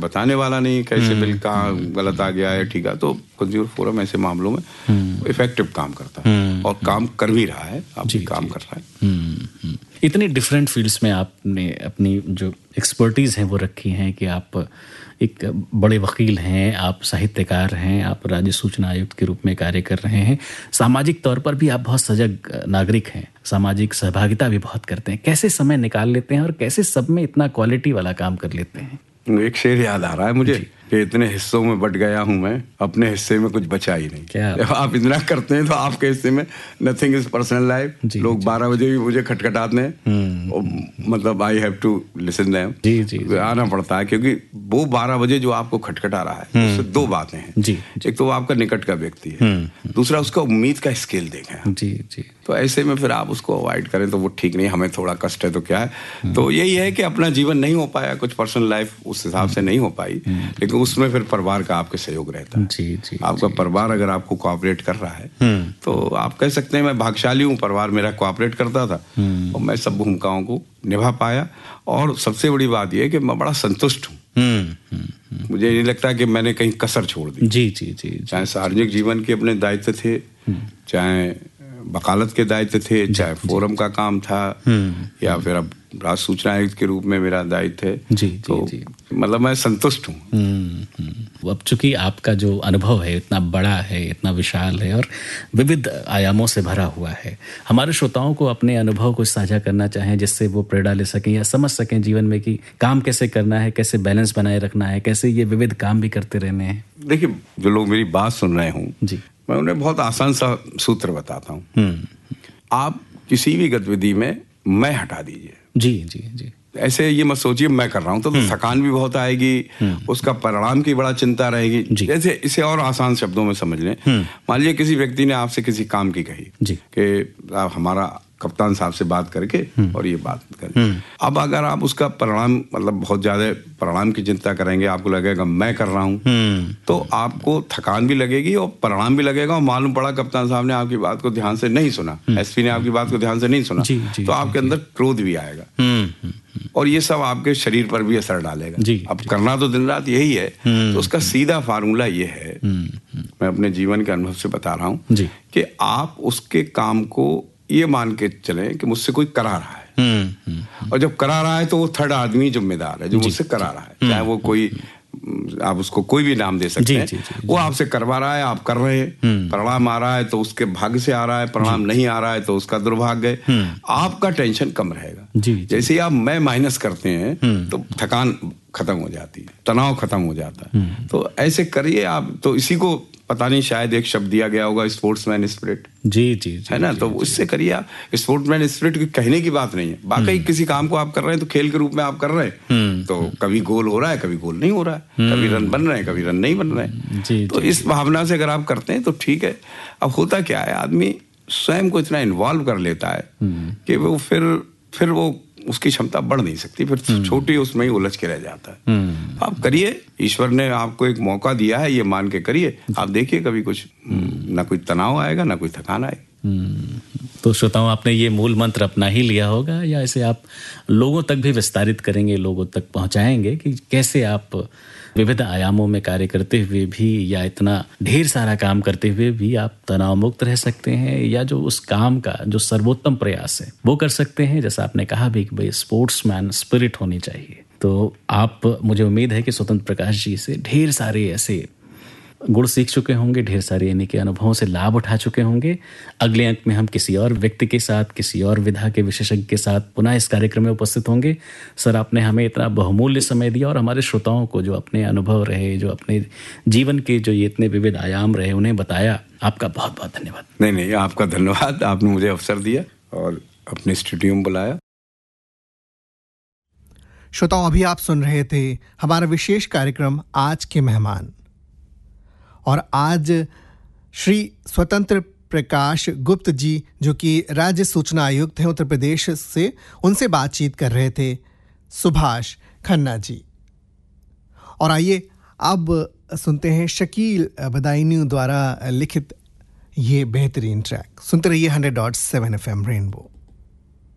बताने वाला नहीं कैसे बिल कहाँ गलत आ गया है, ठीक है। तो कंज्यूमर फोरम ऐसे मामलों में इफेक्टिव काम करता है और काम कर भी रहा है, अब भी काम कर रहा है। इतनी डिफरेंट फील्ड्स में आपने अपनी जो एक्सपर्टीज़ हैं वो रखी हैं कि आप एक बड़े वकील हैं, आप साहित्यकार हैं, आप राज्य सूचना आयुक्त के रूप में कार्य कर रहे हैं, सामाजिक तौर पर भी आप बहुत सजग नागरिक हैं, सामाजिक सहभागिता भी बहुत करते हैं। कैसे समय निकाल लेते हैं और कैसे सब में इतना क्वालिटी वाला काम कर लेते हैं? एक शेर याद आ रहा है मुझे कि इतने हिस्सों में बट गया हूं मैं, अपने हिस्से में कुछ बचा ही नहीं। जब आप इतना करते हैं तो आपके हिस्से में नथिंग इज पर्सनल लाइफ। लोग 12 बजे भी मुझे खटखटाते हैं, मतलब I have to listen them, आना पड़ता है, क्योंकि वो 12 बजे जो आपको खटखटा रहा है उससे दो बातें हैं। एक तो वो आपका निकट का व्यक्ति है, दूसरा उसका उम्मीद का स्केल देखें। तो ऐसे में फिर आप उसको अवॉइड करें तो वो ठीक नहीं। हमें थोड़ा कष्ट है तो क्या है, तो यही है कि अपना जीवन नहीं हो पाया, कुछ पर्सनल लाइफ उस हिसाब से नहीं हो पाई, लेकिन उसमें फिर परिवार का आपके सहयोग रहता है। आपका परिवार अगर आपको कोऑपरेट कर रहा है तो आप कह सकते हैं मैं भाग्यशाली हूँ, परिवार मेरा कोऑपरेट करता था और मैं सब भूमिकाओं को निभा पाया। और सबसे बड़ी बात यह है कि मैं बड़ा संतुष्ट हूँ। मुझे नहीं लगता कि मैंने कहीं कसर छोड़ दी। चाहे सार्वजनिक जीवन के अपने दायित्व थे, चाहे वकालत के दायित्व थे, चाहे फोरम का काम था, या फिर अब राज्य सूचना आयुक्त के रूप में मेरा दायित्व है। तो मतलब मैं संतुष्ट हूँ। अब चूंकि आपका जो अनुभव है इतना बड़ा है, इतना विशाल है और विविध आयामों से भरा हुआ है, हमारे श्रोताओं को अपने अनुभव को साझा करना चाहें जिससे वो प्रेरणा ले सकें या समझ सकें जीवन में कि काम कैसे करना है, कैसे बैलेंस बनाए रखना है, कैसे ये विविध काम भी करते रहने हैं। देखिए, जो लोग मेरी बात सुन रहे हों, मैं उन्हें बहुत आसान सा सूत्र बताता हूँ। आप किसी भी गतिविधि में मैं हटा दीजिए। जी। ऐसे ये मत सोचिए मैं कर रहा हूँ तो थकान भी बहुत आएगी, उसका परिणाम की बड़ा चिंता रहेगी। जैसे इसे और आसान शब्दों में समझ लें, मान लीजिए किसी व्यक्ति ने आपसे किसी काम की कही कि आप हमारा कप्तान साहब से बात करके और ये बात करें। अब अगर आप उसका परिणाम, मतलब बहुत ज्यादा परिणाम की चिंता करेंगे, आपको लगेगा मैं कर रहा हूँ, तो आपको थकान भी लगेगी और परिणाम भी लगेगा। और मालूम पड़ा कप्तान साहब ने आपकी बात को ध्यान से नहीं सुना, एसपी ने आपकी बात को ध्यान से नहीं सुना, तो आपके अंदर क्रोध भी आएगा और ये सब आपके शरीर पर भी असर डालेगा। अब करना तो दिन रात यही है, तो उसका सीधा फार्मूला ये है, मैं अपने जीवन के अनुभव से बता रहा हूँ, कि आप उसके काम को ये मान के चलें कि मुझसे कोई करा रहा है, और जब करा रहा है तो वो थर्ड आदमी जिम्मेदार है जो मुझसे करा रहा है। चाहे वो कोई, आप उसको कोई भी नाम दे सकते हैं, वो आपसे करवा रहा है, आप कर रहे हैं, परिणाम आ रहा है तो उसके भाग्य से आ रहा है, परिणाम नहीं आ रहा है तो उसका दुर्भाग्य है। आपका टेंशन कम रहेगा। जैसे ही आप मैं माइनस करते हैं तो थकान खत्म हो जाती है, तनाव खत्म हो जाता है। तो ऐसे करिए आप। तो इसी को पता नहीं, शायद एक शब्द दिया गया होगा, स्पोर्ट्समैन स्पिरिट, है ना। तो उससे करिए आप। स्पोर्ट्समैन स्पिरिट कहने की बात नहीं है, वाकई किसी काम को आप कर रहे हैं तो खेल के रूप में आप कर रहे हैं, तो कभी गोल हो रहा है, कभी गोल नहीं हो रहा है, कभी रन बन रहे हैं, कभी रन नहीं बन रहे हैं। तो इस भावना से अगर आप करते हैं तो ठीक है। अब होता क्या है, आदमी स्वयं को इतना इन्वॉल्व कर लेता है कि वो फिर वो उसकी क्षमता बढ़ नहीं सकती, फिर छोटी उसमें ही उलझ के रह जाता है। आप करिए, ईश्वर ने आपको एक मौका दिया है, ये मान के करिए। आप देखिए कभी कुछ ना कोई तनाव आएगा, ना कोई थकान आएगी। तो श्रोताओं, आपने ये मूल मंत्र अपना ही लिया होगा या इसे आप लोगों तक भी विस्तारित करेंगे, लोगों तक पहुंचाएंगे कि कैसे आप विविध आयामों में कार्य करते हुए भी या इतना ढेर सारा काम करते हुए भी आप तनाव मुक्त रह सकते हैं, या जो उस काम का जो सर्वोत्तम प्रयास है वो कर सकते हैं। जैसा आपने कहा भी कि भाई स्पोर्ट्समैन स्पिरिट होनी चाहिए। तो आप, मुझे उम्मीद है कि स्वतंत्र प्रकाश जी से ढेर सारे ऐसे गुण सीख चुके होंगे, ढेर सारे यानी के अनुभवों से लाभ उठा चुके होंगे। अगले अंक में हम किसी और व्यक्ति के साथ, किसी और विधा के विशेषज्ञ के साथ पुनः इस कार्यक्रम में उपस्थित होंगे। सर, आपने हमें इतना बहुमूल्य समय दिया और हमारे श्रोताओं को जो अपने अनुभव रहे, जो अपने जीवन के जो ये इतने विविध आयाम रहे, उन्हें बताया। आपका बहुत बहुत धन्यवाद। नहीं, आपका धन्यवाद। आपने मुझे अवसर दिया और अपने स्टूडियो में बुलाया। श्रोताओं, अभी आप सुन रहे थे हमारा विशेष कार्यक्रम आज के मेहमान, और आज श्री स्वतंत्र प्रकाश गुप्त जी, जो कि राज्य सूचना आयुक्त हैं उत्तर प्रदेश से, उनसे बातचीत कर रहे थे सुभाष खन्ना जी। और आइए अब सुनते हैं शकील बदायूनी द्वारा लिखित ये बेहतरीन ट्रैक। सुनते रहिए 100.7 FM रेनबो।